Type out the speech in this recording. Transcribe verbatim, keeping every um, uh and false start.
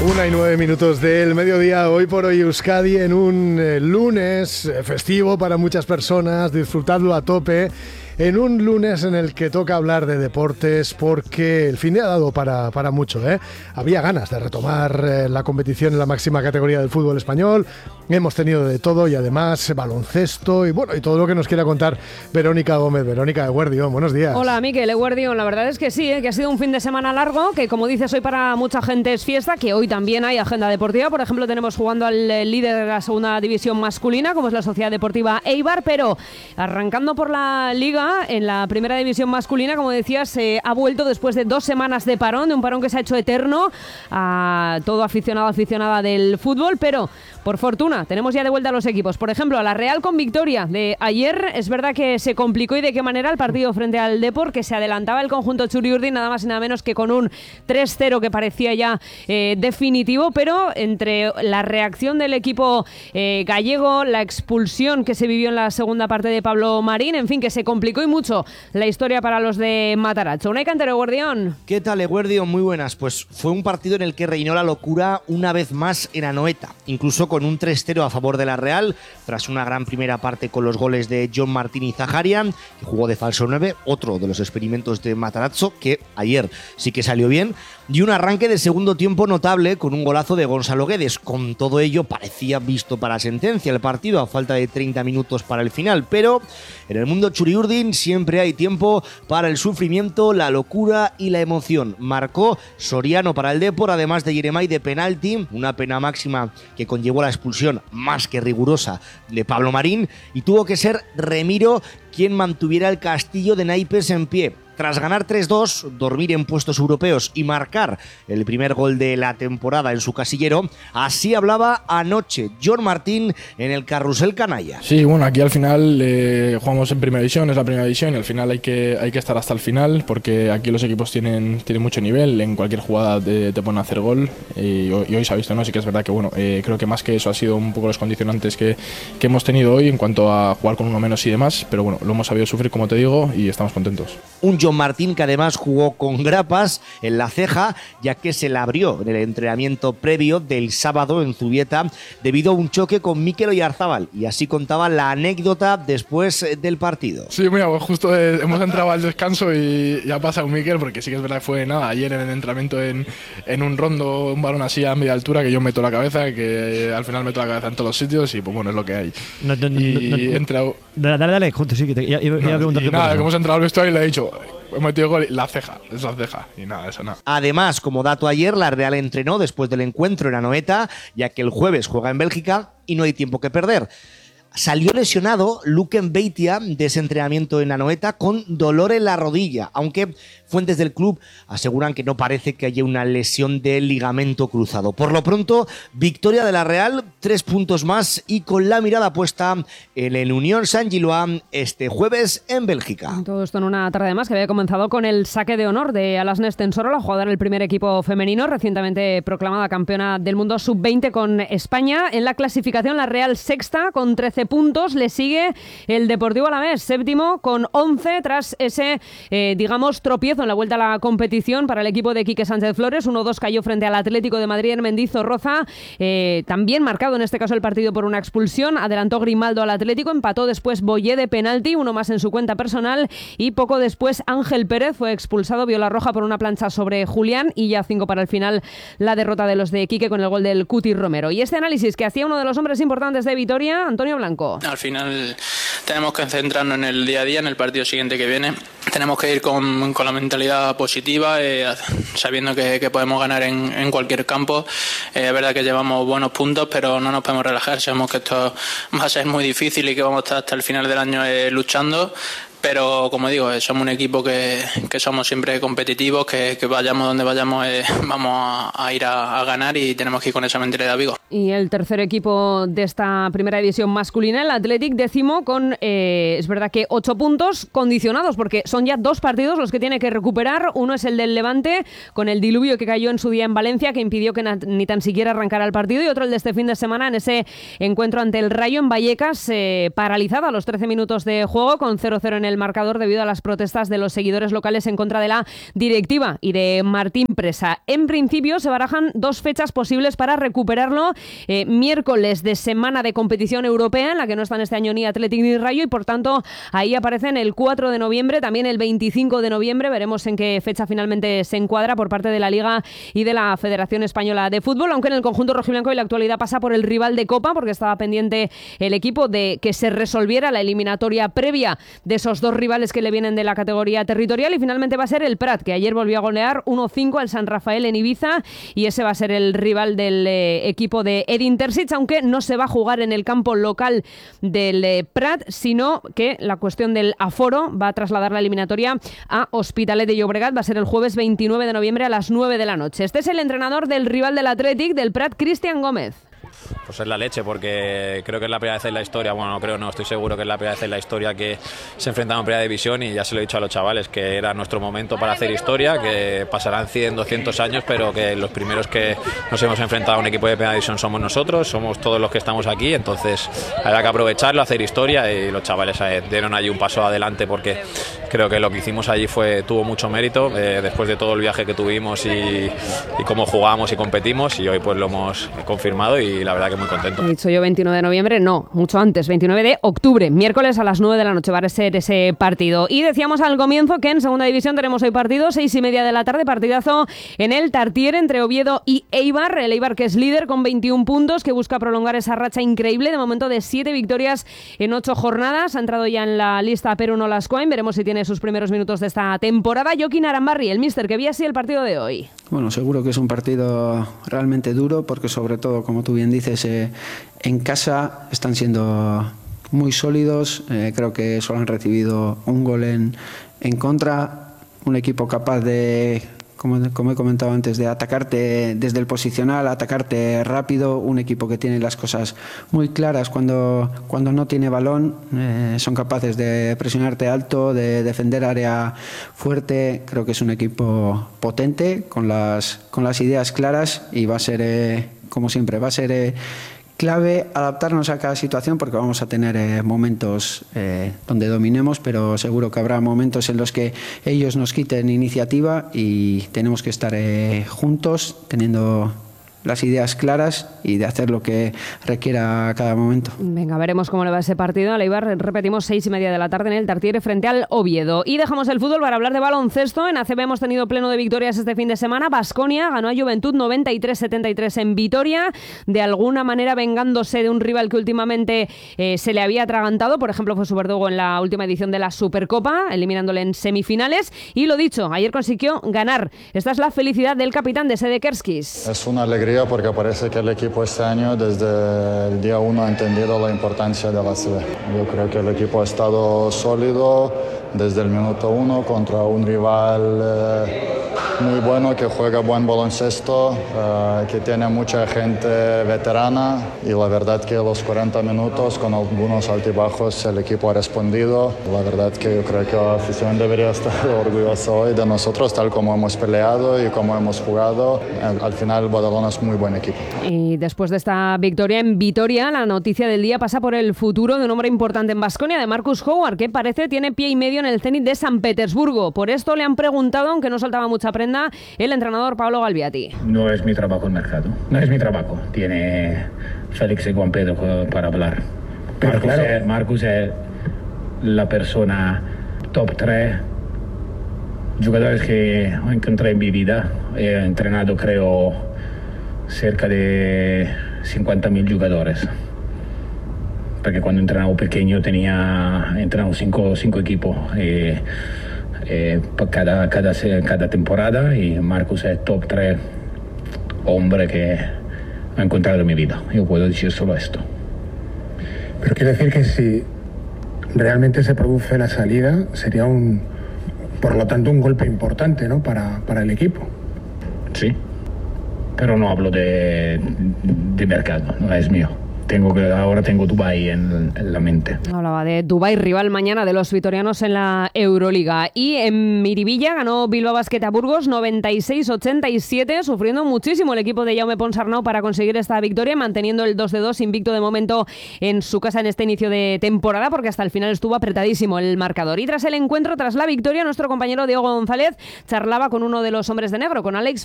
Una y nueve minutos del mediodía, hoy por hoy Euskadi, en un eh, lunes eh, festivo para muchas personas, disfrutadlo a tope, en un lunes en el que toca hablar de deportes porque el fin de ha dado para, para mucho, ¿eh? Había ganas de retomar eh, la competición en la máxima categoría del fútbol español, hemos tenido de todo y además baloncesto y bueno, y todo lo que nos quiera contar Verónica Gómez. Verónica, Eguerdión, buenos días. Hola Miquel, Eguerdión, la verdad es que sí, ¿eh? que ha sido un fin de semana largo, que como dices hoy para mucha gente es fiesta, que hoy también hay agenda deportiva. Por ejemplo, tenemos jugando al líder de la segunda división masculina, como es la Sociedad Deportiva Eibar, pero arrancando por la Liga, en la primera división masculina, como decías, eh, ha vuelto después de dos semanas de parón, de un parón que se ha hecho eterno a todo aficionado, aficionada del fútbol, pero por fortuna tenemos ya de vuelta a los equipos. Por ejemplo, a la Real con victoria de ayer. Es verdad que se complicó y de qué manera el partido frente al Depor, que se adelantaba el conjunto Txuri-Urdin, nada más y nada menos que con un tres cero que parecía ya eh, definitivo, pero entre la reacción del equipo eh, gallego, la expulsión que se vivió en la segunda parte de Pablo Marín, en fin, que se complicó y mucho la historia para los de Matarazzo. Unai Cantero, Eguerdión. ¿Qué tal, Eguerdión? Muy buenas. Pues fue un partido en el que reinó la locura una vez más en Anoeta, incluso con un tres cero a favor de la Real, tras una gran primera parte con los goles de John Martín y Zaharian, que jugó de falso nueve, otro de los experimentos de Matarazzo, que ayer sí que salió bien, y un arranque de segundo tiempo notable con un golazo de Gonzalo Guedes. Con todo ello parecía visto para sentencia el partido a falta de treinta minutos para el final, pero en el mundo Txuri-Urdin siempre hay tiempo para el sufrimiento, la locura y la emoción. Marcó Soriano para el Depor, además de Yeremay de penalti, una pena máxima que conllevó la expulsión más que rigurosa de Pablo Marín, y tuvo que ser Remiro quien mantuviera el castillo de naipes en pie. Tras ganar tres dos, dormir en puestos europeos y marcar el primer gol de la temporada en su casillero, así hablaba anoche John Martín en el Carrusel Canalla. Sí, bueno, aquí al final eh, jugamos en primera división, es la primera división y al final hay que, hay que estar hasta el final porque aquí los equipos tienen, tienen mucho nivel, en cualquier jugada te, te ponen a hacer gol y, y hoy se ha visto, ¿no? Sí que es verdad que bueno, eh, creo que más que eso ha sido un poco los condicionantes que, que hemos tenido hoy en cuanto a jugar con uno menos y demás, pero bueno, lo hemos sabido sufrir como te digo y estamos contentos. Un John Martín que además jugó con grapas en la ceja, ya que se la abrió en el entrenamiento previo del sábado en Zubieta debido a un choque con Mikel Oyarzábal, y así contaba la anécdota después del partido. Sí, mira, pues justo eh, hemos entrado al descanso y ya ha pasado Mikel, porque sí que es verdad que fue nada, ayer en el entrenamiento en, en un rondo, un balón así a media altura que yo meto la cabeza, que eh, al final meto la cabeza en todos los sitios y pues bueno, es lo que hay. No, no, y no, no, he entrado... Dale, dale, dale, junto, sí, que te, iba, iba no, a preguntarte y nada, por que hemos entrado al vestuario y le he dicho, hemos metido gol, la ceja, es la ceja, y nada, eso nada. Además, como dato ayer, la Real entrenó después del encuentro en Anoeta, ya que el jueves juega en Bélgica y no hay tiempo que perder. Salió lesionado Luken Beitia de ese entrenamiento en Anoeta con dolor en la rodilla, aunque fuentes del club aseguran que no parece que haya una lesión del ligamento cruzado. Por lo pronto, victoria de la Real, tres puntos más y con la mirada puesta en el Unión Saint-Gilloise este jueves en Bélgica. Todo esto en una tarde más que había comenzado con el saque de honor de Alasnes Tensoro, jugadora del primer equipo femenino, recientemente proclamada campeona del mundo sub veinte con España. En la clasificación, la Real sexta con trece puntos, le sigue el Deportivo Alavés, séptimo con once, tras ese, eh, digamos, tropiezo en la vuelta a la competición para el equipo de Quique Sánchez Flores. uno dos cayó frente al Atlético de Madrid en Mendizorroza, eh, también marcado en este caso el partido por una expulsión. Adelantó Grimaldo al Atlético, empató después Boyé de penalti, uno más en su cuenta personal, y poco después Ángel Pérez fue expulsado, vio la roja por una plancha sobre Julián, y ya cinco para el final la derrota de los de Quique con el gol del Cuti Romero. Y este análisis que hacía uno de los hombres importantes de Vitoria, Antonio Blanco. Al final tenemos que centrarnos en el día a día, en el partido siguiente que viene. Tenemos que ir con, con la mentalidad positiva, eh, sabiendo que, que podemos ganar en, en cualquier campo. Eh, es verdad que llevamos buenos puntos, pero no nos podemos relajar. Sabemos que esto va a ser muy difícil y que vamos a estar hasta el final del año eh, luchando. Pero, como digo, somos un equipo que, que somos siempre competitivos, que, que vayamos donde vayamos eh, vamos a, a ir a, a ganar, y tenemos que ir con esa mentalidad viva. Y el tercer equipo de esta primera división masculina, el Athletic, décimo con, eh, es verdad que ocho puntos condicionados, porque son ya dos partidos los que tiene que recuperar. Uno es el del Levante, con el diluvio que cayó en su día en Valencia, que impidió que na- ni tan siquiera arrancara el partido, y otro el de este fin de semana en ese encuentro ante el Rayo en Vallecas, eh, paralizado a los trece minutos de juego, con cero cero en el el marcador debido a las protestas de los seguidores locales en contra de la directiva y de Martín Presa. En principio se barajan dos fechas posibles para recuperarlo. Eh, miércoles de semana de competición europea en la que no están este año ni Athletic ni Rayo y por tanto ahí aparecen el cuatro de noviembre, también el veinticinco de noviembre. Veremos en qué fecha finalmente se encuadra por parte de la Liga y de la Federación Española de Fútbol, aunque en el conjunto rojiblanco y la actualidad pasa por el rival de Copa porque estaba pendiente el equipo de que se resolviera la eliminatoria previa de esos dos rivales que le vienen de la categoría territorial y finalmente va a ser el Prat, que ayer volvió a golear uno cinco al San Rafael en Ibiza y ese va a ser el rival del eh, equipo de Edin Terzic, aunque no se va a jugar en el campo local del eh, Prat, sino que la cuestión del aforo va a trasladar la eliminatoria a Hospitalet de Llobregat. Va a ser el jueves veintinueve de noviembre a las nueve de la noche. Este es el entrenador del rival del Athletic, del Prat, Cristian Gómez. Pues es la leche, porque creo que es la primera vez en la historia, bueno, no creo, no, estoy seguro que es la primera vez en la historia que se enfrentaban en primera división y ya se lo he dicho a los chavales, que era nuestro momento para hacer historia, que pasarán cien, doscientos años, pero que los primeros que nos hemos enfrentado a un equipo de primera división somos nosotros, somos todos los que estamos aquí, entonces habrá que aprovecharlo, hacer historia y los chavales dieron allí un paso adelante porque creo que lo que hicimos allí fue tuvo mucho mérito, eh, después de todo el viaje que tuvimos y, y cómo jugamos y competimos y hoy pues lo hemos confirmado y la verdad que muy contento. He dicho yo veintinueve de noviembre, no, mucho antes, veintinueve de octubre, miércoles a las nueve de la noche va a ser ese partido. Y decíamos al comienzo que en segunda división tenemos hoy partido, seis y media de la tarde, partidazo en el Tartiere entre Oviedo y Eibar, el Eibar que es líder con veintiún puntos, que busca prolongar esa racha increíble, de momento de siete victorias en ocho jornadas, ha entrado ya en la lista Perú Nolascoain, veremos si tiene sus primeros minutos de esta temporada. Joaquín Arambarri, el míster, que vi así el partido de hoy. Bueno, seguro que es un partido realmente duro, porque sobre todo, como tú bien dices, eh, en casa están siendo muy sólidos, eh, creo que solo han recibido un gol en, en contra, un equipo capaz de, como, como he comentado antes, de atacarte desde el posicional, atacarte rápido, un equipo que tiene las cosas muy claras cuando, cuando no tiene balón, eh, son capaces de presionarte alto, de defender área fuerte. Creo que es un equipo potente, con las, con las ideas claras y va a ser, eh, como siempre, va a ser eh, clave adaptarnos a cada situación porque vamos a tener eh, momentos eh, donde dominemos, pero seguro que habrá momentos en los que ellos nos quiten iniciativa y tenemos que estar eh, juntos, teniendo las ideas claras y de hacer lo que requiera cada momento. Venga, veremos cómo le va ese partido. Al Eibar, repetimos, seis y media de la tarde en el Tartiere frente al Oviedo. Y dejamos el fútbol para hablar de baloncesto. En A C B hemos tenido pleno de victorias este fin de semana. Baskonia ganó a Juventud noventa y tres setenta y tres en Vitoria, de alguna manera vengándose de un rival que últimamente eh, se le había atragantado. Por ejemplo, fue su verdugo en la última edición de la Supercopa, eliminándole en semifinales. Y lo dicho, ayer consiguió ganar. Esta es la felicidad del capitán de Sede Kerskis. Es una alegría porque parece que el equipo este año desde el día uno ha entendido la importancia de la A C B. Yo creo que el equipo ha estado sólido desde el minuto uno contra un rival eh, muy bueno que juega buen baloncesto, eh, que tiene mucha gente veterana y la verdad que los cuarenta minutos con algunos altibajos el equipo ha respondido. La verdad que yo creo que la afición debería estar orgullosa hoy de nosotros tal como hemos peleado y como hemos jugado. Al final Badalona es muy buen equipo. Y después de esta victoria en Vitoria, la noticia del día pasa por el futuro de un hombre importante en Baskonia, de Marcus Howard, que parece tiene pie y medio en el Zenit de San Petersburgo. Por esto le han preguntado, aunque no soltaba mucha prenda, el entrenador Pablo Galviati. No es mi trabajo el mercado, no es mi trabajo. Tiene Félix y Juan Pedro para hablar. Pero Marcus, claro. es, Marcus es la persona top tres jugadores que encontré en mi vida. He entrenado, creo, cerca de cincuenta mil jugadores. Porque cuando entrenaba pequeño tenía entrenado cinco, cinco equipos eh, eh, cada, cada, cada temporada y Marcus es top tres hombre que ha encontrado en mi vida. Yo puedo decir solo esto. Pero quiere decir que si realmente se produce la salida sería un, por lo tanto, un golpe importante, ¿no? para, para el equipo. Sí, pero no hablo de, de mercado, no es mío. tengo que, ahora tengo Dubái en, en la mente. Hablaba de Dubái, rival mañana de los vitorianos en la Euroliga. Y en Miribilla ganó Bilbao Basket a Burgos noventa y seis a ochenta y siete, sufriendo muchísimo el equipo de Jaume Ponsarnau para conseguir esta victoria, manteniendo el dos de dos invicto de momento en su casa en este inicio de temporada, porque hasta el final estuvo apretadísimo el marcador. Y tras el encuentro, tras la victoria, nuestro compañero Diego González charlaba con uno de los hombres de negro, con Alex